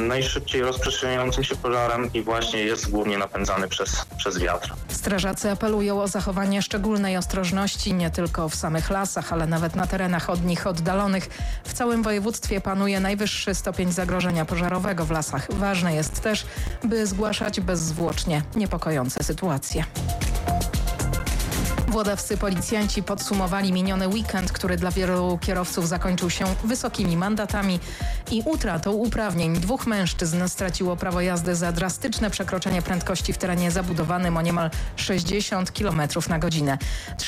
najszybciej rozprzestrzeniającym się pożarem i właśnie jest głównie napędzany przez wiatr. Strażacy apelują o zachowanie szczególnej ostrożności nie tylko w samych lasach, ale nawet na terenach od nich oddalonych. W całym województwie panuje najwyższy stopień zagrożenia pożarowego w lasach. Ważne jest też, by zgłaszać bezzwłocznie niepokojące sytuacje. Włodawscy policjanci podsumowali miniony weekend, który dla wielu kierowców zakończył się wysokimi mandatami i utratą uprawnień. 2 mężczyzn straciło prawo jazdy za drastyczne przekroczenie prędkości w terenie zabudowanym o niemal 60 km na godzinę.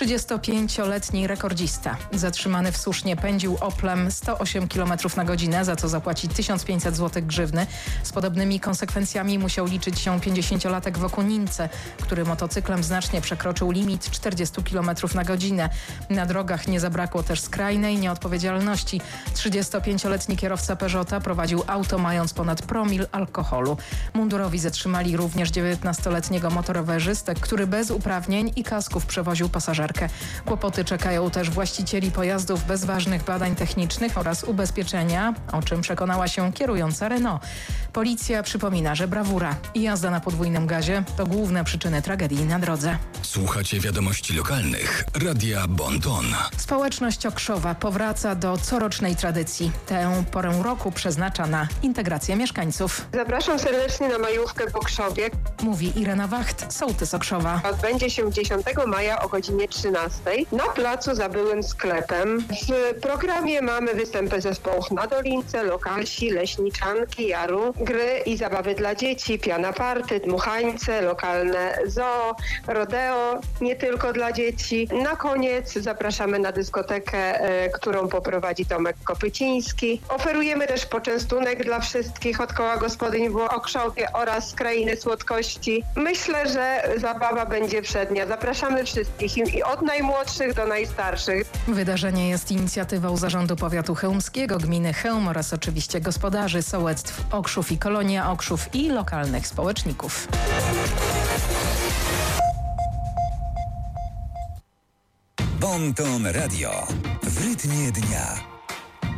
35-letni rekordzista zatrzymany w Susznie pędził Oplem 108 km na godzinę, za co zapłaci 1500 zł grzywny. Z podobnymi konsekwencjami musiał liczyć się 50-latek w Okunince, który motocyklem znacznie przekroczył limit 40 km na godzinę. Na drogach nie zabrakło też skrajnej nieodpowiedzialności. 35-letni kierowca Peugeota prowadził auto mając ponad promil alkoholu. Mundurowi zatrzymali również 19-letniego motorowerzystę, który bez uprawnień i kasków przewoził pasażerkę. Kłopoty czekają też właścicieli pojazdów bez ważnych badań technicznych oraz ubezpieczenia, o czym przekonała się kierująca Renault. Policja przypomina, że brawura i jazda na podwójnym gazie to główne przyczyny tragedii na drodze. Słuchacie wiadomości lokalnych Radia Bon Ton. Społeczność Okrzowa powraca do corocznej tradycji. Tę porę roku przeznacza na integrację mieszkańców. Zapraszam serdecznie na majówkę w Okrzowie. Mówi Irena Wacht, sołtys Okrzowa. Odbędzie się 10 maja o godzinie 13 na placu za byłym sklepem. W programie mamy występy zespołów na Dolince, Lokalsi, Leśniczanki, Jaru, gry i zabawy dla dzieci, piana party, dmuchańce, lokalne zoo, rodeo, nie tylko dla dzieci. Na koniec zapraszamy na dyskotekę, którą poprowadzi Tomek Kopyciński. Oferujemy też poczęstunek dla wszystkich od koła gospodyń w Okrzowie oraz Krainy Słodkości. Myślę, że zabawa będzie przednia. Zapraszamy wszystkich i od najmłodszych do najstarszych. Wydarzenie jest inicjatywą Zarządu Powiatu Chełmskiego, Gminy Chełm oraz oczywiście gospodarzy sołectw Okrzów i Kolonia Okrzów i lokalnych społeczników. Bon Ton Radio w rytmie dnia.